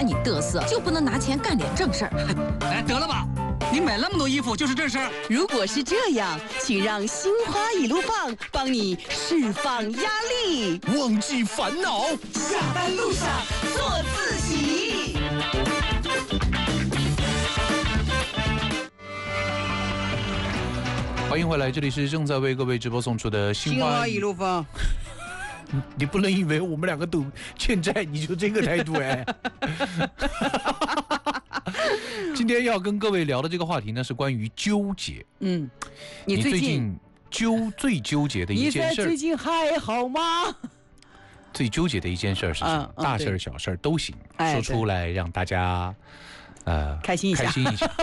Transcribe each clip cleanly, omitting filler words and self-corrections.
看你嘚瑟，就不能拿钱干点正事儿？ 哎，得了吧！你买那么多衣服就是正事儿？ 如果是这样，请让心花一路放帮你释放压力， 忘记烦恼。 下班路上做自己。 欢迎回来，这里是正在为各位直播送出的心花一路放。 你不能以为我们两个都欠债，你就这个态度哎。今天要跟各位聊的这个话题呢，是关于纠结。 你最近最纠结的一件事， 你最近还好吗？ 最纠结的一件事是什么？大事小事都行，说出来让大家开心一下，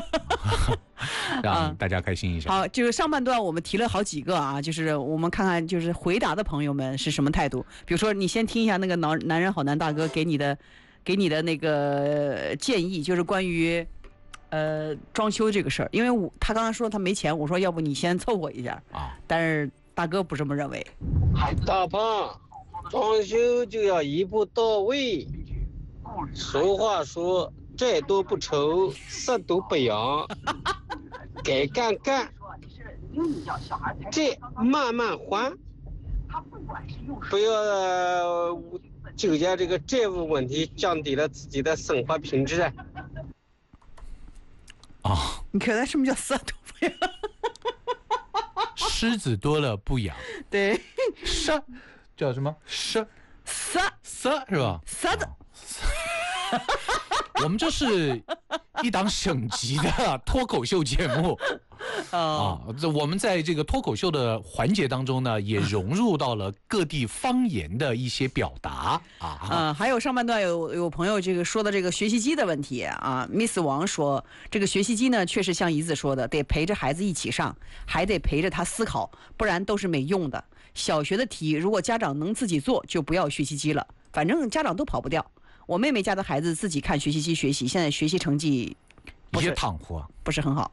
让大家开心一下。 好，就是上半段我们提了好几个啊，就是我们看看就是回答的朋友们是什么态度。比如说，你先听一下那个男人好男大哥给你的那个建议，就是关于装修这个事儿。因为他刚才说他没钱，我说要不你先凑合一下啊，但是大哥不这么认为。 大胖，装修就要一步到位。俗话说，债多不愁，色都不扬。该干，债慢慢还，不要纠结这个债务问题，降低了自己的生活品质。 你看他什么叫色都不扬？ 狮子多了不痒。 对， 杀叫什么？杀是吧？ 杀的。 我们这是一档省级的脱口秀节目我们在这个脱口秀的环节当中呢，也融入到了各地方言的一些表达还有上半段有朋友这个说的这个学习机的问题啊 ，Miss 王说这个学习机呢，确实像姨子说的，得陪着孩子一起上，还得陪着他思考，不然都是没用的。小学的题如果家长能自己做，就不要学习机了，反正家长都跑不掉。我妹妹家的孩子自己看学习机学习，现在学习成绩也躺活， 不是很好。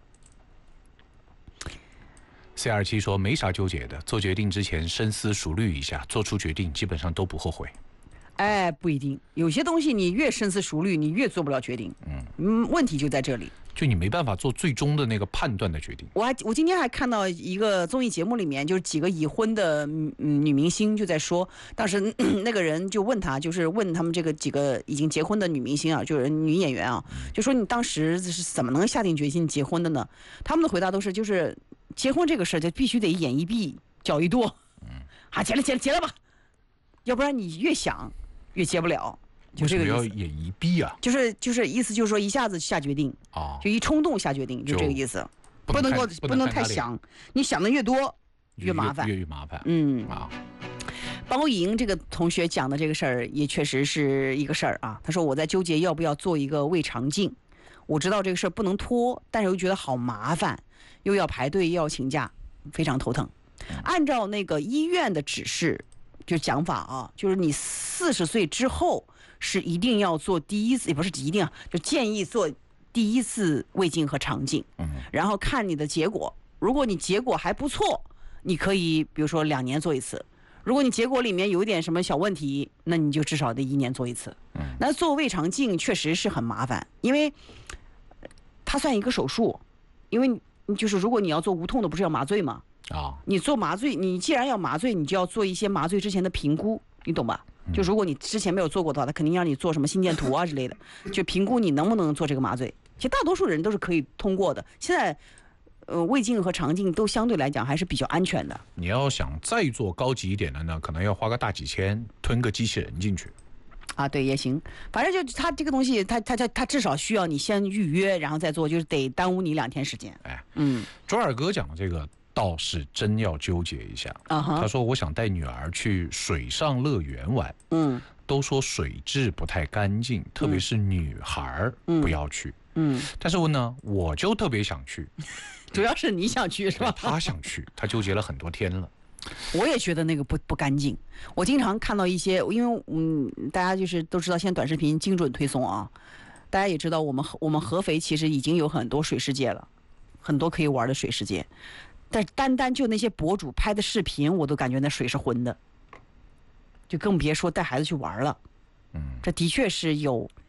C27说没啥纠结的，做决定之前深思熟虑一下，做出决定基本上都不后悔。 哎，不一定，有些东西你越深思熟虑，你越做不了决定。问题就在这里， 就你没办法做最终的那个判断的决定。 我今天还看到一个综艺节目里面，就是几个已婚的女明星就在说，当时那个人就问他，就是问他们这个几个已经结婚的女明星啊，就是女演员啊，就说你当时是怎么能下定决心结婚的呢？他们的回答都是就是结婚这个事就必须得眼一闭脚一跺，结了吧，要不然你越想越结不了。就这个意思。 为什么要眼一闭啊？ 就是意思就是说一下子下决定就一冲动下决定，就这个意思。不能太想，你想的越多越麻烦， 越麻烦。 包莹这个同学讲的这个事儿也确实是一个事儿啊。他说我在纠结要不要做一个胃肠镜，我知道这个事儿不能拖，但是又觉得好麻烦，又要排队又要请假，非常头疼。按照那个医院的指示。就讲法啊，就是你40岁之后是一定要做第一次，也不是一定就建议做第一次胃镜和肠镜，然后看你的结果。如果你结果还不错，你可以比如说2年做一次；如果你结果里面有一点什么小问题，那你就至少得1年做一次。那做胃肠镜确实是很麻烦，因为它算一个手术，因为就是如果你要做无痛的，不是要麻醉吗？你做麻醉，你既然要麻醉，你就要做一些麻醉之前的评估，你懂吧？就如果你之前没有做过的话，他肯定让你做什么心电图啊之类的，就评估你能不能做这个麻醉。其实大多数人都是可以通过的。现在，胃镜和肠镜都相对来讲还是比较安全的。 你要想再做高级一点的呢，可能要花个大几千，吞个机器人进去。 对，也行，反正就他这个东西，他至少需要你先预约，然后再做，就是得耽误你2天时间。 卓尔哥讲的这个。倒是真要纠结一下。他说我想带女儿去水上乐园玩，都说水质不太干净，特别是女孩不要去。但是呢，我就特别想去。 主要是你想去是吧？ 他想去，他纠结了很多天了。 我也觉得那个不干净。我经常看到一些，因为大家就是都知道，现在短视频精准推送啊，大家也知道我们合肥其实已经有很多水世界了，很多可以玩的水世界。但单就那些博主拍的视频，我都感觉那水是浑的，就更别说带孩子去玩了。这的确是有